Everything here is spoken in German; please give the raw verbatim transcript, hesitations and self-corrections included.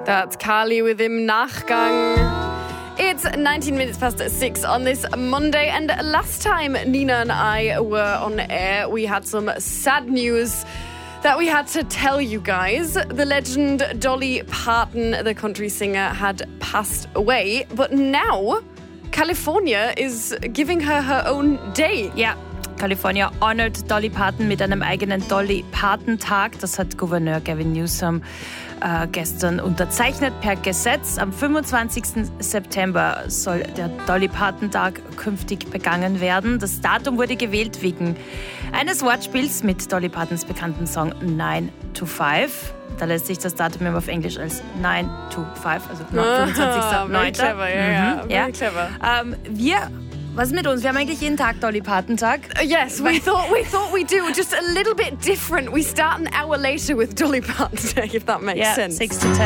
That's Carly with Im Nachgang. It's nineteen minutes past six on this Monday, and last time Nina and I were on air, we had some sad news that we had to tell you guys. The legend Dolly Parton, the country singer, had passed away, but now California is giving her her own day. Ja, California honored Dolly Parton mit einem eigenen Dolly Parton-Tag. Das hat Gouverneur Gavin Newsom äh, gestern unterzeichnet per Gesetz. Am fünfundzwanzigsten September soll der Dolly Parton-Tag künftig begangen werden. Das Datum wurde gewählt wegen eines Wortspiels mit Dolly Partons bekannten Song nine to five. Da lässt sich das Datum immer auf Englisch als nine to five, also fünfundzwanzigsten neunten Clever, ja, ja. Mhm, ja. Clever. Ähm, wir, was ist mit uns? Wir haben eigentlich jeden Tag Dolly Parton-Tag. Uh, yes, we thought we thought we do, just a little bit different. We start an hour later with Dolly Parton Day, if that makes Yeah, sense. six to ten.